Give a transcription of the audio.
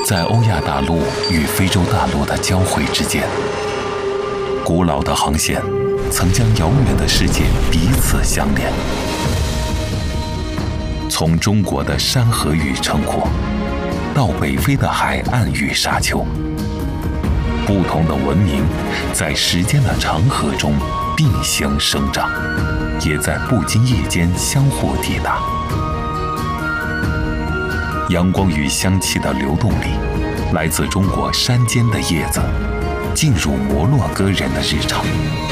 在欧亚大陆与非洲大陆的交汇之间，古老的航线曾将遥远的世界彼此相连。从中国的山河与城廓，到北非的海岸与沙丘，不同的文明在时间的长河中并行生长，也在不经意间相互抵达。阳光与香气的流动里，来自中国山间的叶子，进入摩洛哥人的日常。